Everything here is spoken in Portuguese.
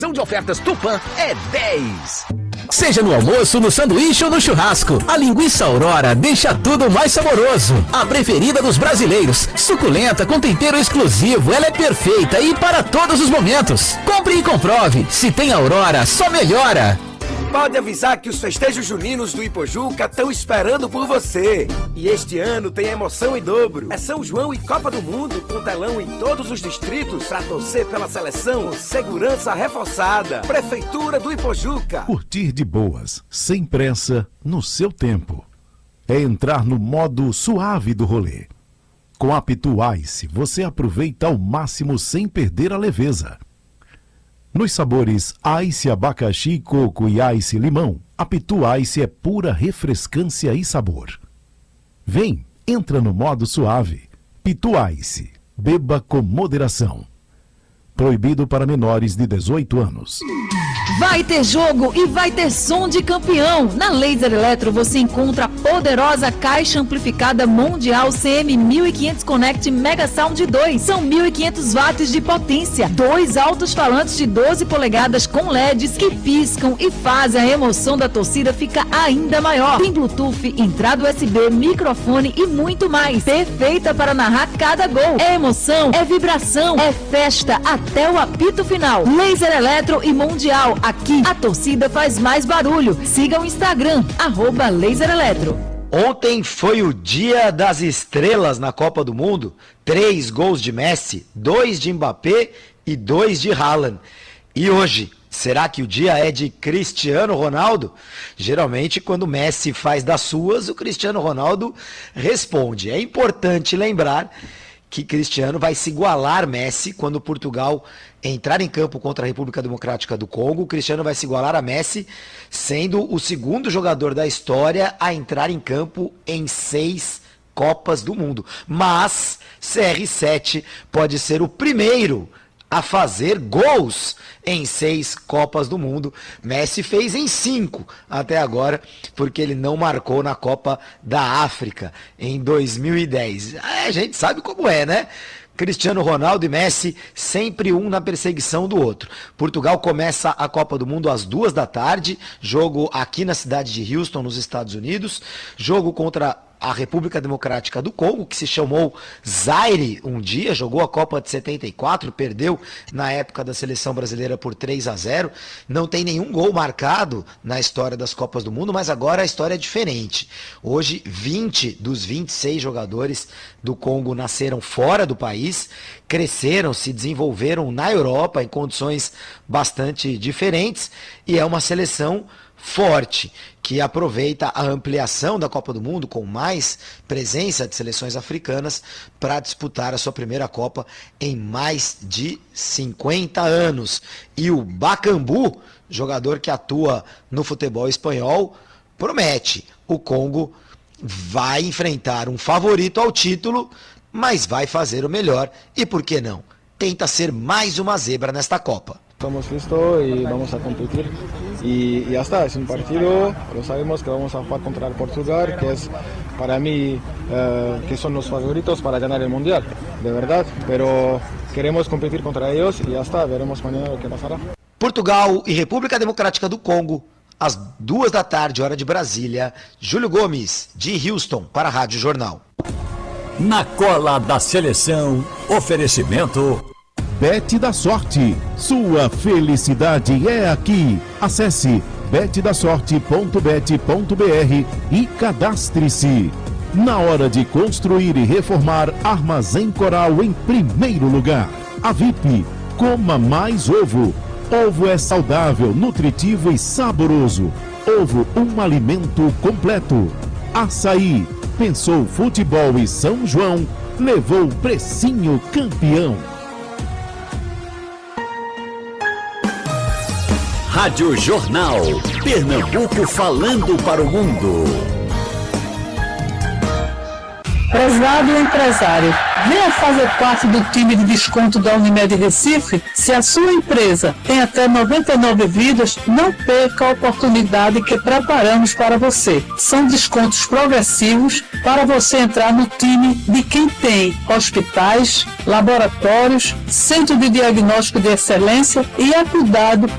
De ofertas Tupã é 10. Seja no almoço, no sanduíche ou no churrasco, a linguiça Aurora deixa tudo mais saboroso. A preferida dos brasileiros, suculenta com tempero exclusivo, ela é perfeita e para todos os momentos. Compre e comprove, se tem Aurora, só melhora. Pode avisar que os festejos juninos do Ipojuca estão esperando por você. E este ano tem emoção em dobro. É São João e Copa do Mundo, com telão em todos os distritos para torcer pela seleção com segurança reforçada. Prefeitura do Ipojuca. Curtir de boas, sem pressa, no seu tempo. É entrar no modo suave do rolê. Com a Pitu Ice, você aproveita ao máximo sem perder a leveza. Nos sabores Ice abacaxi, coco e Ice limão, a Pitu Ice é pura refrescância e sabor. Vem, entra no modo suave. Pitu Ice, beba com moderação. Proibido para menores de 18 anos. Vai ter jogo e vai ter som de campeão. Na Laser Eletro você encontra a poderosa caixa amplificada mundial CM1500 Connect Mega Sound 2. São 1.500 watts de potência. 2 altos-falantes de 12 polegadas com LEDs que piscam e fazem a emoção da torcida ficar ainda maior. Tem Bluetooth, entrada USB, microfone e muito mais. Perfeita para narrar cada gol. É emoção, é vibração, é festa até o apito final. Laser Eletro e Mundial. Aqui a torcida faz mais barulho. Siga o Instagram, @LaserEletro. Ontem foi o dia das estrelas na Copa do Mundo. 3 gols de Messi, 2 de Mbappé e 2 de Haaland. E hoje, será que o dia é de Cristiano Ronaldo? Geralmente, quando o Messi faz das suas, o Cristiano Ronaldo responde. É importante lembrar que Cristiano vai se igualar Messi quando Portugal entrar em campo contra a República Democrática do Congo. O Cristiano vai se igualar a Messi, sendo o segundo jogador da história a entrar em campo em 6 Copas do Mundo. Mas CR7 pode ser o primeiro a fazer gols em 6 Copas do Mundo. Messi fez em 5 até agora, porque ele não marcou na Copa da África em 2010. A gente sabe como é, né? Cristiano Ronaldo e Messi, sempre um na perseguição do outro. Portugal começa a Copa do Mundo às 14h, jogo aqui na cidade de Houston, nos Estados Unidos, jogo contra a República Democrática do Congo, que se chamou Zaire um dia, jogou a Copa de 74, perdeu na época da seleção brasileira por 3-0, não tem nenhum gol marcado na história das Copas do Mundo, mas agora a história é diferente. Hoje, 20 dos 26 jogadores do Congo nasceram fora do país, cresceram, se desenvolveram na Europa em condições bastante diferentes, e é uma seleção forte, que aproveita a ampliação da Copa do Mundo com mais presença de seleções africanas para disputar a sua primeira Copa em mais de 50 anos. E o Bakambu, jogador que atua no futebol espanhol, promete. O Congo vai enfrentar um favorito ao título, mas vai fazer o melhor e, por que não, tenta ser mais uma zebra nesta Copa. Estamos listos y vamos a competir y ya está, es un partido, lo sabemos que vamos a jugar contra el Portugal, que es para mí que son los favoritos para ganar el Mundial, de verdad, pero queremos competir contra ellos y ya está, veremos mañana lo que pasará. Portugal e República Democrática do Congo, às 14h, hora de Brasília. Júlio Gomes, de Houston, para a Rádio Jornal. Na cola da seleção, oferecimento Bet da Sorte. Sua felicidade é aqui. Acesse betdasorte.bet.br e cadastre-se. Na hora de construir e reformar, Armazém Coral em primeiro lugar. A VIP, coma mais ovo. Ovo é saudável, nutritivo e saboroso. Ovo, um alimento completo. Açaí, pensou futebol e São João, levou precinho campeão. Rádio Jornal, Pernambuco falando para o mundo. Prezado empresário, venha fazer parte do time de desconto da Unimed Recife. Se a sua empresa tem até 99 vidas, não perca a oportunidade que preparamos para você. São descontos progressivos para você entrar no time de quem tem hospitais, laboratórios, centro de diagnóstico de excelência e é cuidado